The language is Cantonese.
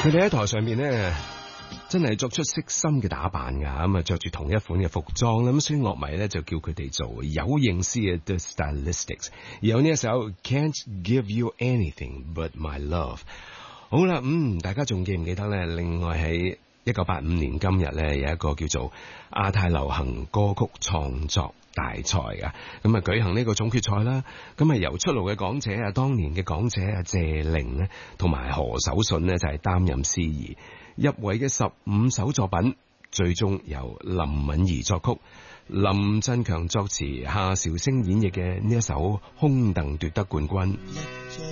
佢哋喺台上面咧，真係作出悉心嘅打扮噶，咁啊着住同一款嘅服裝啦，咁所以樂迷咧就叫佢哋做有認思嘅 The Stylistics。有呢一首 Can't Give You Anything But My Love。好啦，大家仲記唔記得咧？另外喺1985年今日咧，有一個叫做亞太流行歌曲創作大賽噶，咁啊舉行呢個總決賽啦。咁啊由出爐嘅港姐啊，當年嘅港姐啊謝玲咧，同埋何守信咧就係擔任司儀。入圍嘅15首作品，最終由林敏怡作曲，林振強作詞，夏韶聲演繹嘅呢一首《空凳》奪得冠軍。